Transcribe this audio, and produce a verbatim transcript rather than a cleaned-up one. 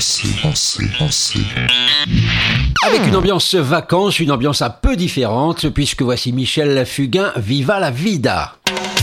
Avec une ambiance vacances, une ambiance un peu différente, puisque voici Michel Fugain, Viva la Vida.